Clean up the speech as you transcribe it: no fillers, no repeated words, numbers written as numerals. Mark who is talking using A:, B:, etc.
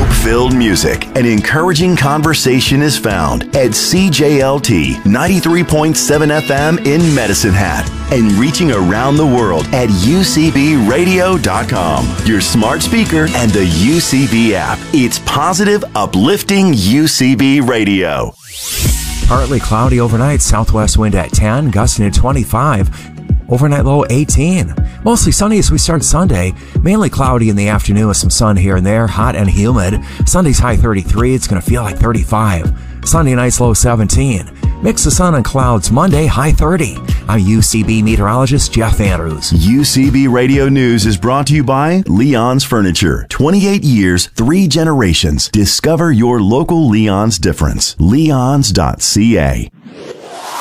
A: hope-filled music and encouraging conversation is found at CJLT 93.7 FM in Medicine Hat and reaching around the world at UCBradio.com, your smart speaker and the UCB app. It's positive, uplifting UCB Radio.
B: Partly cloudy overnight, southwest wind at 10, gusting at 25. Overnight low 18. Mostly sunny as we start Sunday. Mainly cloudy in the afternoon with some sun here and there. Hot and humid. Sunday's high 33. It's going to feel like 35. Sunday night's low 17. Mix of sun and clouds Monday, high 30. I'm UCB meteorologist Jeff Andrews.
A: UCB Radio News is brought to you by Leon's Furniture. 28 years, 3 generations. Discover your local Leon's difference. Leon's.ca.